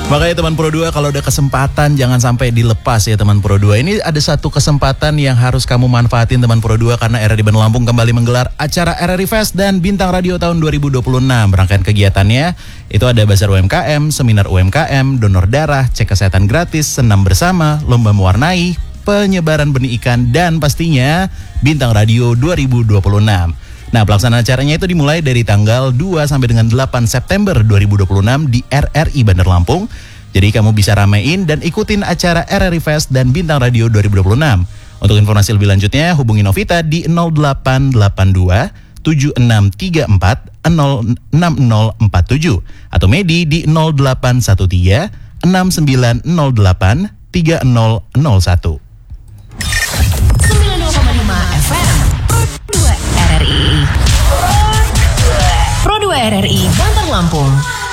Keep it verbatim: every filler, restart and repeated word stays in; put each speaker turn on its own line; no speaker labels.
Makanya teman Pro dua kalau ada kesempatan jangan sampai dilepas ya teman Pro dua. Ini ada satu kesempatan yang harus kamu manfaatin teman Pro dua karena R R I Bandar Lampung kembali menggelar acara R R I Fest dan Bintang Radio tahun dua ribu dua puluh enam. Rangkaian kegiatannya itu ada Bazar U M K M, Seminar U M K M, Donor Darah, Cek Kesehatan Gratis, Senam Bersama, Lomba Mewarnai, Penyebaran Benih Ikan, dan pastinya Bintang Radio dua ribu dua puluh enam. Nah, pelaksanaan acaranya itu dimulai dari tanggal dua sampai dengan delapan September dua ribu dua puluh enam di R R I Bandar Lampung. Jadi kamu bisa ramein dan ikutin acara R R I Fest dan Bintang Radio dua ribu dua puluh enam. Untuk informasi lebih lanjutnya hubungi Novita di nol delapan delapan dua tujuh enam tiga empat nol enam nol empat tujuh atau Medi di nol delapan satu tiga enam sembilan nol delapan tiga nol nol satu.
sembilan puluh dua koma lima F M Pro dua R R I Pro dua R R I Bandar Lampung.